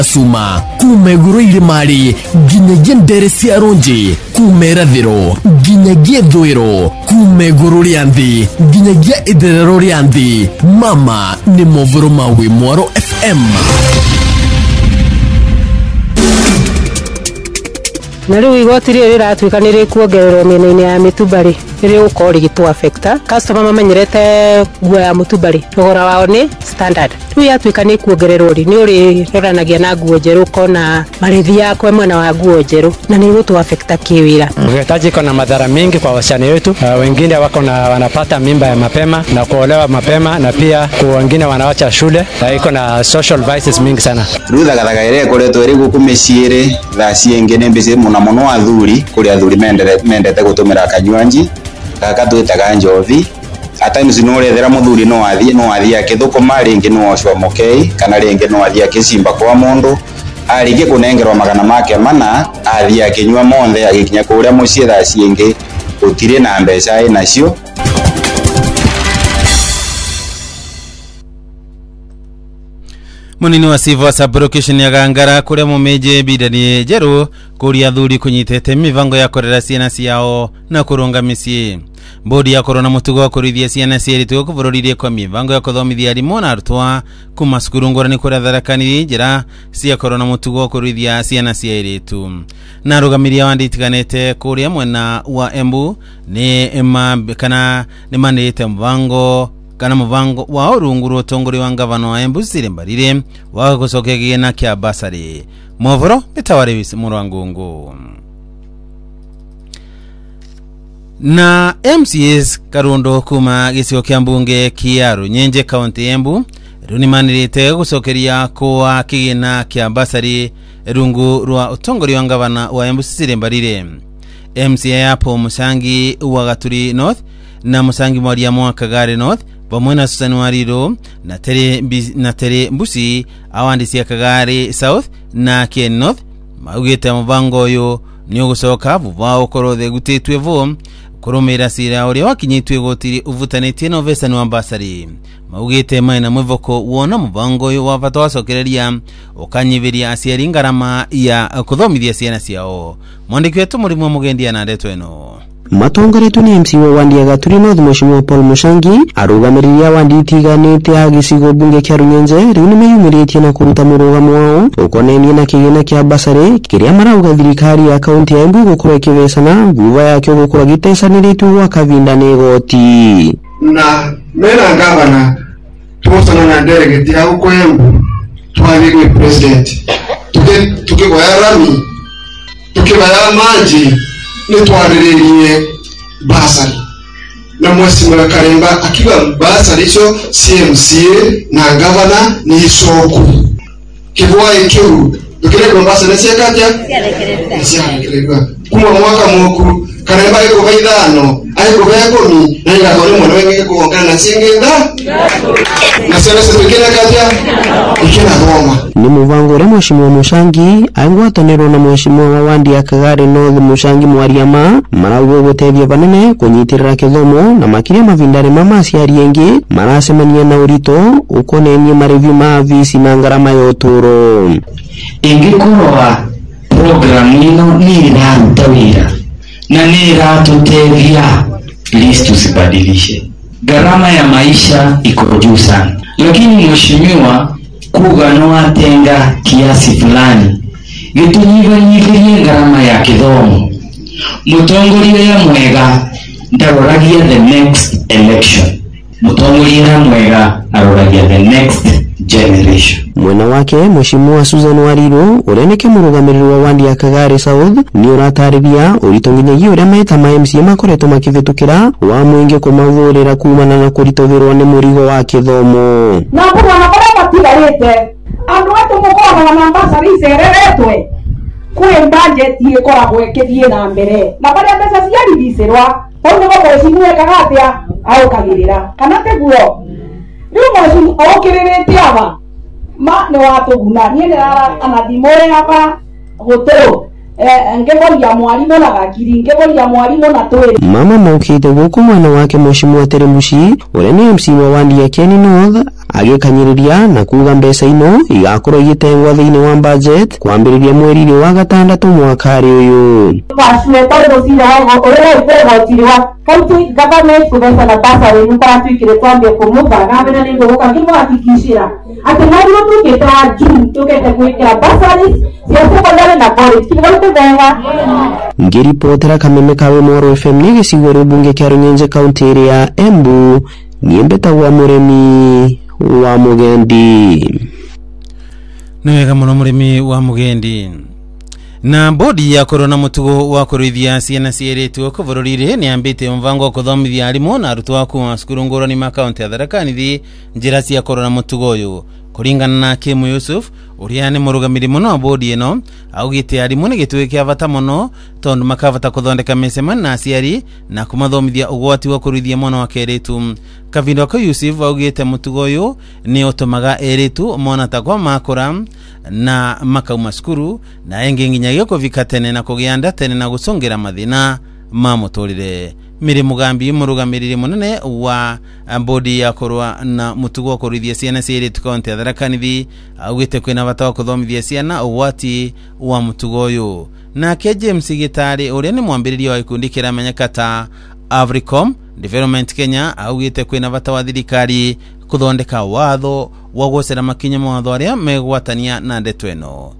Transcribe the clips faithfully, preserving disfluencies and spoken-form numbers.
Suma kumeguru irimari ginyagia ndere cia ronji kumerathiro ginyagia thwiro kumeguru rianthi ginyagia itherero rianthi mama ni movoro mawi Mwaro F M. Na riu igoti riri riratuika ni rikuongererwo miena-ini ya mitubari riri gukorwo rigitu affecta customer mamenyerete nguo ya mutubari thogora wao ni standard riu yatuika ni kuongererwo ri ni uri roranagia na nguo njeru kona marithi yako mwena wa nguo njeru na ni gutu affecta kiwira. Uhitaji kuna madhara mengi kwa wasichana wetu. Uh, wengine wako na wanapata mimba ya mapema na kuolewa mapema na pia wengine wanaacha shule na iko na social vices mingi sana. Rutha gathaga ire koretwo ri gukumeciire tha ciengene mbese muna muno athuri kuri athuri mendete mendete gutumira kanywanji kaka twitaga njovi ata nzinurethera muthuri no athie no athie akithukuma ringi no ocwa mukei kana ringi no athie akicimba kwa mundu arige kunengerwa magana make mana athie akinywa monthe agikinya kuria mucie tha ciengi utire na mbeca inacio. Munini wa Civil Sub-Location ya Gangara kuria mumeje bidani jeru kuria thuri kunyitete mivango ya korera ciana ciao na kurunga micii. Bodi ya korona mutugo wa kurithia ciana cieritu kuvururirie kwa mivango ya kuthomithia arimu na arutwa kuma cukuru ngurani kuria tharakaniri njira cia korona mutugo wa kurithia ciana cieritu. Na rugamiria wanditiganete kuria mwena wa Embu ni ema kana ni manite mvango kana muvango wa urunguru utongori wa gavana wa Embu Sirimbarire wa gucokia kigina kia basari. Movoro bitawari wisi Murangungu. Na M C S Karundo kuma gicigo kia mbunge kia Runyenje County Embu runimanirite gucokeria kwa kigina kia basari rungu rwa utongori wa gavana wa Embu Sirimbarire. M C A hapo Musangi wa Gaturi North na Musangi Mwaria mwa Kagare North pamwe na Susan Wariro na tere na tere Mbusi awandisi ya Kagare South na Ken North maugite muvango yo ni ugucoka vuvao korothe gutetwe vo kurumira sira uri wakinyitwe gotiri uvutanite no vesani wa basari maugite maina mwivoko wona muvango yo wavata wacokereria ukanyiviria aciari ngarama ya kuthomithia ciana ciao. Mwandiki wetu Murimu Mugendia na ndeto eno matongoretu ni M C wa wandi ya Gaturi North Mheshimiwa Paul Mushangi arugamiria wandi itiganite agicigo bunge kia Runyenje riu ni meyumiritie na kuruta murugamo wao ukonenie na kigina kia basari kiria marauga thirikari ya kaunti ya Embu gukura kivesana nguva yake gukura gitesaniritu gwa kavinda ni goti na mena gavana tuosana na delegate ya uko Embu twalirwe president tuke tuke kwa rami tuke baya maji nitwariririe basari na Mheshimiwa Karemba akiwa basari icio C M C A na gavana ni icoku kibwa ikiru tukirego basari ciekatia ciarekererwa kuma mwaka moku Karemba iko baithano aiko bayakoni na igakore mwana wenge kuongana na cingenda na sasa tukira katia ikina Roma ni muvango re Mheshimiwa Mushangi aingwataniro na Mheshimiwa wa wandi ya Kagare North Mushangi Mwariama maraugo gutethia banene kunyitirira kithomo na makiria mavindare mama aciari engi marasemania na urito ukonenie marevi ma visi na ngarama ya uturo ingikoroa program ino ni iraruta wira na ni iratutethia list usibadilishe. Gharama ya maisha iko juu sana, lakini mheshimiwa kuga no atenga kiasi fulani gitunyivanyivirie gharama ya kithomo. Mutongoria mwega ndaroragia the next election, mutongoria mwega aroragia the next generation. Mwena wake Mheshimiwa Susan Wariro ureneke murugamiriri wa wandi ya Kagare South ni urataribia uritonginyagia uria maita ma M C makoretwo makivitukira wa mwingi kumavurira kumana na kuritovirwo ni murigo wa kithomo na kuna bakora batigarite andu wetu mukora na ambassador icereretwe kuri budget ikoragwo ikithie na mbere na baria mbeca ciaribicirwa au ni Mheshimiwa Kagatia au kagirira kana teguo riu Mheshimiwa okiriritie aba ma ne watu guna ni nira anathimore hapa gutero eh ngegoria mwalimu na gakiri ngegoria mwalimu na twiri mama mokite guku mwana wake Mheshimiwa Teremushi ore ni M C wa wandi ya Kieni North agikanyiriria na kuga mbeca ino igakorwo igitengwa thiini wa budget kwambiriria mweri wa gatandatu mwaka ri uyu paswe todo sira hago ore ore gotiriwa county government kubesa na basari ntaratuikire kwambia kumuva gabena ni ngoka kimo hakikishira ati nari tukita juu tukete kuikira basari siasekondari na college kigote venga ngiripotera Kameme kawe Moro F M ni gicigo ri bunge kya Runyenje county area Embu niembeta wa muremi wa Mugendi nwega muno muremi wa Mugendi na bodi ya korona mutugo wa kuruithia ciana cieretwo kubururire ni ambite mvango wa kuthomithia arimu na arutwo aku masukuru ngurani ma county ya Tharaka Nithi njira cia korona mutugo uyu kuringana na Kimu Yusuf uria ni murugamiri muno wa bodi ino augite arimu ni gitwe kia bata muno tondu makavata kuthondeka mecemani na aciari na kumathomithia ugwati wa kuruithia mwana wa keretu. Kavindo ka Yusuf augite mutugo uyu ni utumaga eretu mona takwa makura na makauma skuru na engi nginyagia kuvika tene na kugianda tene na gusongira mathina ma muturire. Miri Mugambi murugamiriri munene wa bodi ya korwa na mutugo wa kuruithia ciana cia eretu kaunti ya Tharaka Nithi augite kwina bata wa kuthomithia ciana ugwati wa mutugo uyu. Nake James Gitari uria ni mwambiriria wa ikundi kiramenyeka ta Africom Development Kenya augite kwina bata wa thirikari kuthondeka watho wa gwocera makinya mawatho aria megwatania na ndeto ino.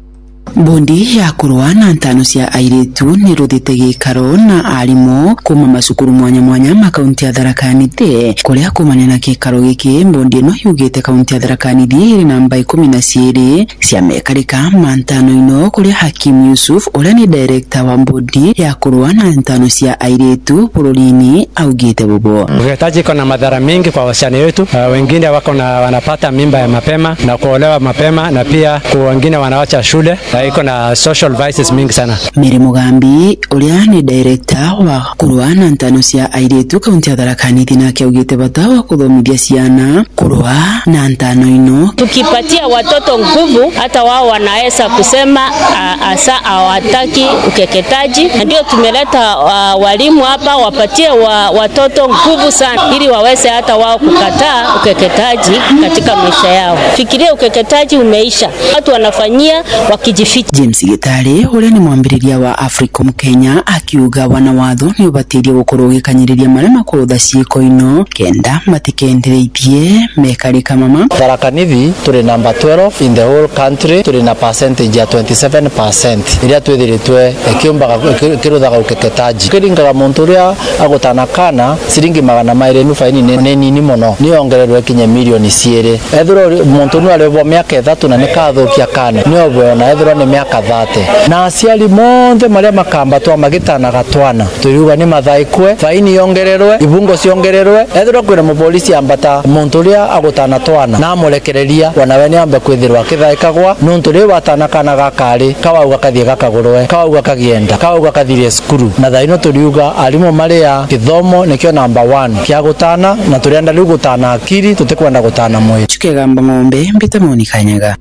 Bondi ya kurwa na ntano cia airetu ni ruthite gikaro na arimo kuma masukuru mwanya mwanya ma kaunti ya Tharaka Nithi kuria kumane na gikaro giki. Bondi no yugite kaunti ya Tharaka Nithi iri namba ikumi na ciiri cia mekarika mantano ino kuria Hakim Yusuf uria ni director wa bondi ya kurwa na ntano cia airetu bururini augite bubo ukeketaji iko na madhara mingi kwa wasichana wetu. Uh, wengine wako na wanapata mimba ya mapema na kuolewa mapema na pia kwa wengine wanawacha shule. Uh, iko na social vices mingi sana. Miri Mugambi uria ni director wa kurwa na ntano cia airetu kaunti ya Tharaka Nithi na kiaugite bata wa kuthomithia ciana kurwa na ntano ino. Tukipatia watoto nguvu hata wao wanaweza kusema asa hawataki ukeketaji. Ndio tumeleta uh, walimu hapa wapatie wa, watoto nguvu sana ili waweze hata wao kukataa ukeketaji katika maisha yao. Fikiria ukeketaji umeisha, watu wanafanyia wakijificha. James Gitari uria ni mwambiriria wa Africom Kenya akiuga wana watho ni ubatirie gukorwo gikanyiriria maria makurutha ciiko ino kenda matikendereithie mekarika mama. Tharaka Nithi turi number twelve in the whole country, turi na percentage ya twenty-seven percent iria twithiritwe ekiumbaga kiruthaga ukeketaji. Kiringaga muntu uria agutanakana siringi magana mairi nu faini ne nini muno ni ongererwe kinye milioni ciiri. Ethiro muntu nu arebo miaka ithatu na nikathukia kana ni obona ethiro ni miaka thirty na aciari monthe maria makamba twa magitanaga twana tuyuga ni mathaikwe faini yongererwe ibungo ciongererwe. Ethiro kwina mupolisi ambata muntu uria agutana twana na amurekereria wanawe ni ambe kwithirwa kithaikagwa nuntu ri watanakana gakari kawauga kathie gakagurwe kawauga kagienda kawauga kathirie skuru na thaino turiuga alimu maria kithomo nikio number one kia gutana na turienda riu gutana akiri tutikwenda gutana moyo. Chukegamba ng'ombe mbita Moni Kanyaga.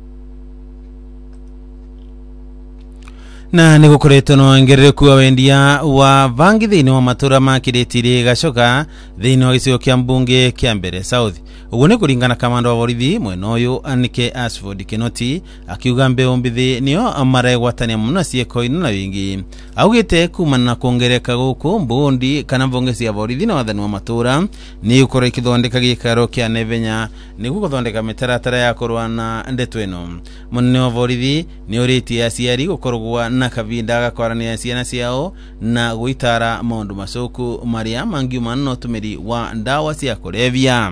Na nigukoretwo no ngerereku wa wendia wa vangi thiini wa matura ma Kiritiri Gacoka thiini wa gicigo kia mbunge kia Mbere South. Uguo ni kuringana kamanda wa borithi mwena uyu Anike Ashford Kinoti akiuga mbeu mbithi nio maregwatania muno cieko ino na wingi. Augite kumana na kuongereka guku mbundi kana mbunge cia borithi na wathani wa matura ni ukorwo ikithondeka gikaro kia Nevenya niguo guthondeka mitaratara ya kurwa na ndeto ino. Munene wa borithi ni uriti aciari gukorwo na kavinda gakwarania ciana ciao na guitara maundu macoku maria mangiuma no tumiri wa ndawa cia kulevya.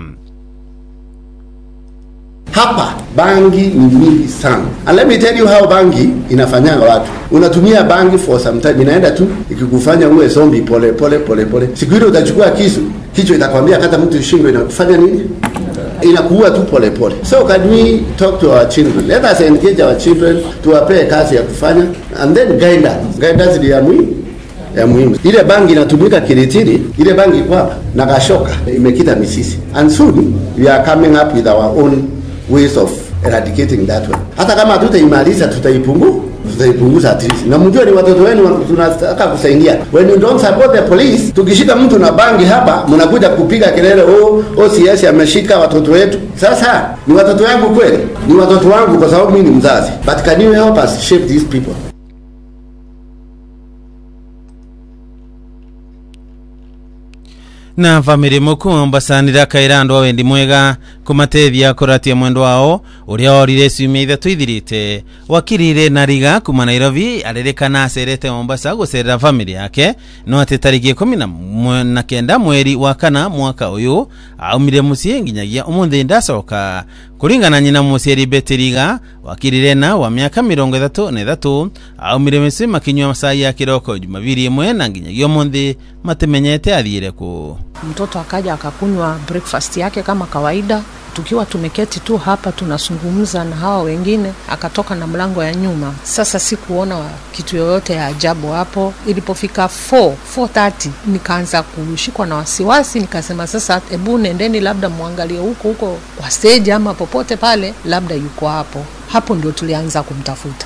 Hapa bangi ni mingi sana. And let me tell you how bangi inafanyanga watu. Unatumia bangi for some time, inaenda tu ikikufanya uwe zombie pole pole pole pole. Siku ile utachukua kisu, kichwa itakwambia kata mtu shingo inakufanya nini? Inakuwa tu pole pole. So can we talk to our children? Let us engage our children, tuwape kazi ya kufanya and then guidance. Guidance ni ya muhimu. Ya muhimu. Ile bangi inatumika Kiritiri, ile bangi kwa na Gacoka imekita misisi. And soon we are coming up with our own ways of eradicating that way. Hata kama tutaimaliza tutaipungu tutaipunguza at least. Na mjue ni watoto wenu tunataka kusaidia. When you don't support the police, tukishika mtu na bangi hapa, mnakuja kupiga kelele, oh O C S ameshika watoto wetu. Sasa ni watoto wangu kweli? Ni watoto wangu kwa sababu mimi ni mzazi. But can you help us shape these people? Na family muku Mombasa kairando wa wendi mwega kumatethia kuratia mwendo wao uria orire ciumia ithatu ithirite. Wakirire Nariga kuma Nairobi arerekana acerete Mombasa gucerera family yake no ati tariki ikumi na kenda mweri wa kana mwaka uyu aumire mucie nginyagia umuthi ndacoka. Kuringana nyina muciari Betiriga wakirire na wa miaka mirongo ithatu na ithatu aumire mucie makinywa masai ya kiroko Jumapili imwe na nginyagia umuthi matemenyete athire ku. Mtoto akaja akakunywa breakfast yake kama kawaida. Tukiwa tumeketi tu hapa tunazungumza na hawa wengine, akatoka na mlango ya nyuma. Sasa sikuona kitu yoyote ya ajabu hapo. Ilipofika four thirty nikaanza kushikwa na wasiwasi, nikasema sasa hebu nendeni labda muangalie huko huko kwa stage ama popote pale labda yuko hapo. Hapo ndio tulianza kumtafuta.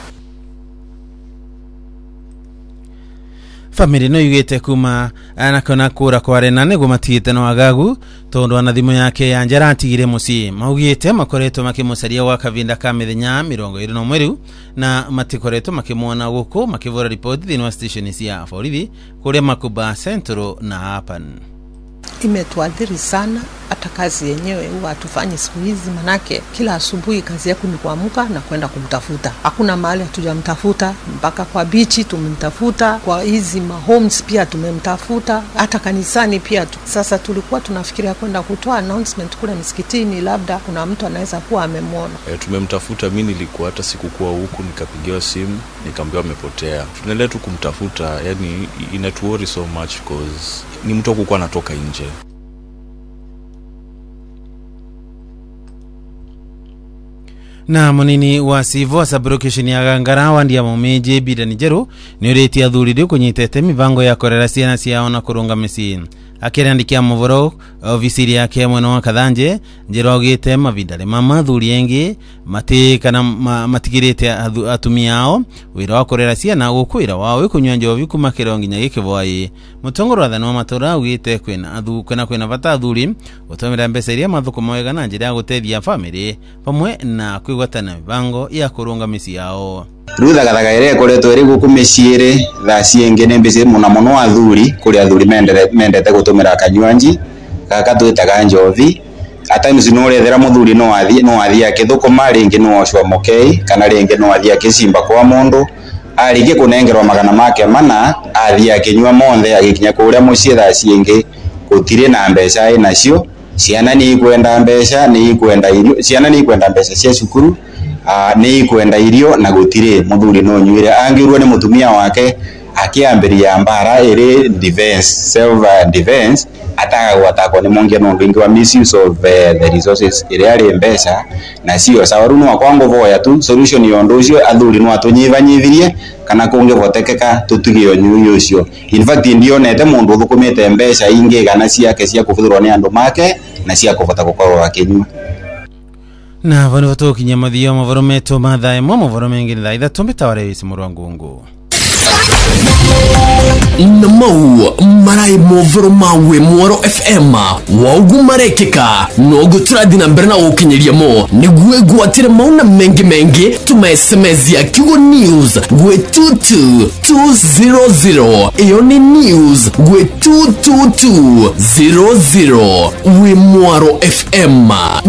Family no yugete kuma anakona kura kware nane gumatite no agagu tondo ana thimu yake ya njaratigire muci maugite makoretwo makimucaria wa kavinda ka mithenya mirongo iri na mweru na matikoretwo makimwona guku makivura report thini wa station cia borithi kuria Makuba Central na Hapan. Imetuadhiri sana, hata kazi yenyewe huwa hatufanyi siku hizi, manake kila asubuhi kazi yako ni kuamka na kwenda kumtafuta. Hakuna mahali hatujamtafuta, mpaka kwa bichi tumemtafuta, kwa hizi ma homes pia tumemtafuta, hata kanisani pia tu. Sasa tulikuwa tunafikiria kwenda kutoa announcement kule msikitini, labda kuna mtu anaweza kuwa amemwona. E, tumemtafuta. Mimi nilikuwa hata sikukuwa huku, nikapigiwa simu nikamwambia amepotea. Tunaendelea tu kumtafuta, yani inatuworry so much because ni mtu kukuwa anatoka nje. Na munini wa Sivo Sublocation ya Gangarawa ndia mumeje Bidani Jeru ni ureti athurire kunyitete mivango ya korera ciana ciao na kurunga misi. Akirandikia muvoro ofisiri yake mweno wa Kathanje Njeru augite mavindare mama thuri engi mati kana ma, matigirite atumia ao wira wa korera ciana gukwira wao kunywa njovi kuma kirongi nya gikivoi. Mutongoro athano wa matura augite kwina athu kwina kwina bata athuri gutomera mbesa iria mathuko mwega na njira ya gutethia family pamwe na kwigwatana mivango ya kurunga misi yao. Rutha gathagaire koretwo iri guku miciire tha ciengene mbese muna muno athuri kuri athuri mendete mendete gutumira kanywanji gaka twitaga njovi ata nzi urethera muthuri no athie no athie akithukuma ringi no ocwa mukei kana ringi no athie akicimba kwa mundu arige kunengerwa magana make mana athie akinywa monthe agikinya kuria mucie tha cienge gutire na mbeca inacio ciana ni ikwenda mbeca ni ikwenda irio ciana ni ikwenda mbeca cia cukuru Uh, ni kwenda irio na gutire muthuri no nywire angirwo ni mutumia wake akiambiria mbara iri defense self defense ataka gwatako ni mongia no ndingi wa misuse of uh, the resources iri ari mbeca na cio sawaru no kwango voya tu solution yondo ucio athuri no atunyiva nyithirie kana kunge votekeka tutugio nyuyo ucio. In fact ndio nete mundu thukumite mbeca ingi kana ciake cia kufuthirwa ni andu make na cia kuvota gukorwa akinywa. Na vano vato kinyamathia mavaro meto mathae mwa mavaro mengi nitha itha tumbitaware wisi muru wa ngungu. Na mau marai movoro mawe Mwaro F M waugu marekeka nogu turadina mberna ukinyiria mo niguwe guatire mauna mengi mengi tuma S M S ya Kigo News gwe two two two zero zero iyo ni news gwe two two two zero zero we Mwaro F M